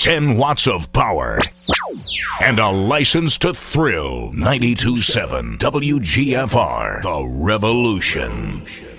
10 watts of power, and a license to thrill. 92.7 WGFR, The Revolution.